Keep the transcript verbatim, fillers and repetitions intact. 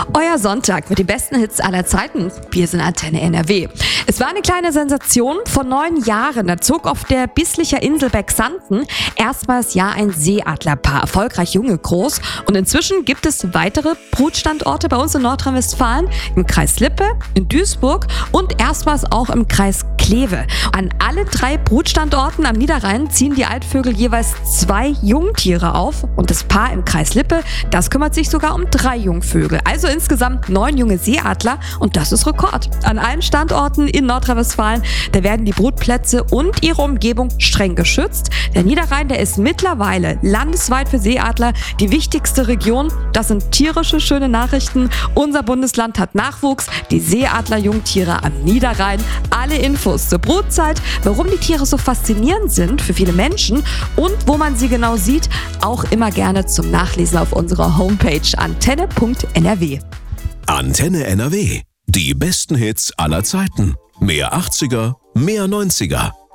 Euer Sonntag mit den besten Hits aller Zeiten. Wir sind Antenne N R W. Es war eine kleine Sensation. Vor neun Jahren, da zog auf der Bislicher Insel Bexanten erstmals ja ein Seeadlerpaar erfolgreich Junge groß. Und inzwischen gibt es weitere Brutstandorte bei uns in Nordrhein-Westfalen, im Kreis Lippe, in Duisburg und erstmals auch im Kreis Kleve. An alle drei Brutstandorten am Niederrhein ziehen die Altvögel jeweils zwei Jungtiere auf. Und das Paar im Kreis Lippe, das kümmert sich sogar um drei Jungvögel. Also insgesamt neun junge Seeadler und das ist Rekord. An allen Standorten in Nordrhein-Westfalen, da werden die Brutplätze und ihre Umgebung streng geschützt. Der Niederrhein, der ist mittlerweile landesweit für Seeadler die wichtigste Region. Das sind tierische schöne Nachrichten. Unser Bundesland hat Nachwuchs, die Seeadler-Jungtiere am Niederrhein. Alle Infos zur Brutzeit, warum die Tiere so faszinierend sind für viele Menschen und wo man sie genau sieht, auch immer gerne zum Nachlesen auf unserer Homepage antenne punkt n r w. Antenne N R W. Die besten Hits aller Zeiten. Mehr achtziger, mehr neunziger.